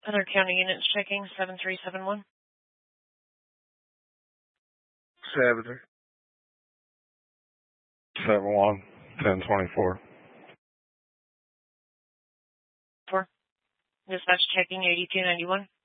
Other county units checking 7371. 71 1024. 4. Dispatch checking 8291.